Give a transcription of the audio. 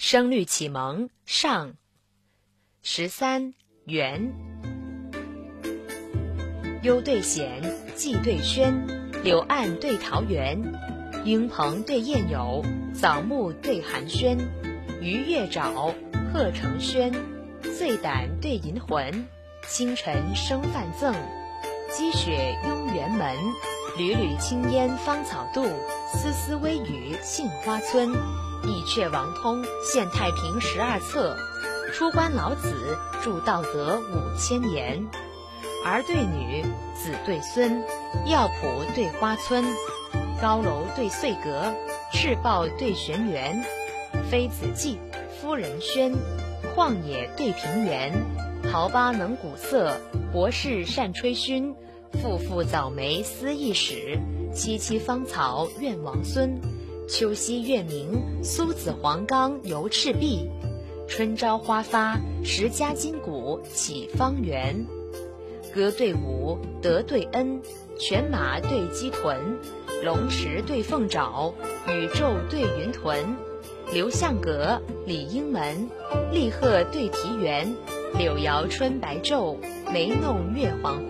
声律启蒙上。13元。幽对险，寄对轩，柳岸对桃源，莺鹏对燕友，枣木对寒暄，鱼跃沼，鹤成轩，醉胆对银魂，星辰生泛赠，积雪拥园门，缕缕青烟芳草渡，丝丝微雨杏花村，义阙王通现太平12策，出关老子著道德5000言，儿对女，子对孙，药圃对花村，高楼对穗阁，赤豹对玄园，妃子髻，夫人轩，旷野对平原，桃八能鼓瑟，博士善吹埙，妇妇早梅思义史，萋萋芳草怨王孙，秋夕月明，苏子黄冈游赤壁，春朝花发，十家金鼓起方圆，歌对舞，德对恩，犬马对鸡豚，龙池对凤爪，宇宙对云屯，刘向阁，李应门，立鹤对题园，柳摇春白昼，梅弄月黄昏。